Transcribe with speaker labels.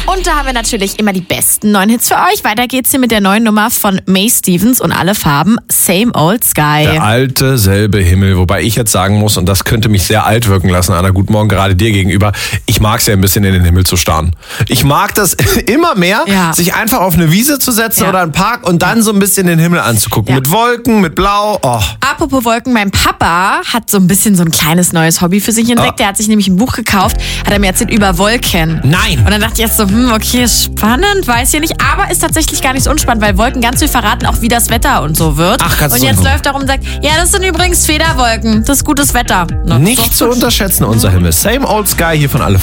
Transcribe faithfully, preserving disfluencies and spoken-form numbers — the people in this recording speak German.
Speaker 1: Und da haben wir natürlich immer die besten neuen Hits für euch. Weiter geht's hier mit der neuen Nummer von May Stevens und alle Farben Same Old Sky.
Speaker 2: Der alte, selbe Himmel. Wobei ich jetzt sagen muss, und das könnte mich sehr alt wirken lassen, Anna, guten Morgen, gerade dir gegenüber. Ich mag es ja ein bisschen in den Himmel zu starren. Ich mag das immer mehr,
Speaker 1: ja.
Speaker 2: sich einfach auf eine Wiese zu setzen
Speaker 1: ja.
Speaker 2: oder einen Park und dann so ein bisschen den Himmel anzugucken.
Speaker 1: Ja.
Speaker 2: Mit Wolken, mit Blau. Oh.
Speaker 1: Apropos Wolken, mein Papa hat so ein bisschen so ein kleines neues Hobby für sich entdeckt.
Speaker 2: Oh.
Speaker 1: Der hat sich nämlich ein Buch gekauft, hat er mir erzählt über Wolken.
Speaker 2: Nein.
Speaker 1: Und dann dachte ich erst so, hm, okay, spannend, weiß ich nicht. Aber ist tatsächlich gar nicht so unspannend, weil Wolken ganz viel verraten, auch wie das Wetter und so wird.
Speaker 2: Ach, ganz
Speaker 1: und
Speaker 2: so
Speaker 1: jetzt
Speaker 2: gut.
Speaker 1: läuft darum und sagt, ja, das sind übrigens Federwolken. Das ist gutes Wetter. Na,
Speaker 2: Nicht zu unterschätzen, unser Himmel. Same Old Sky hier von alle